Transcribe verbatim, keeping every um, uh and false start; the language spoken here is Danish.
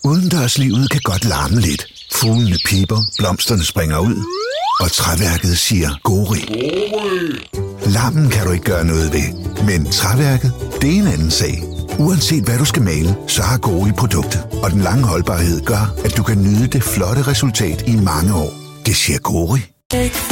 Udendørslivet kan godt larme lidt. Fuglene pipper, blomsterne springer ud, og træværket siger gori. Larmen kan du ikke gøre noget ved, men træværket, det er en anden sag. Uanset hvad du skal male, så har Gori produktet, og den lange holdbarhed gør, at du kan nyde det flotte resultat i mange år. Det siger Gori.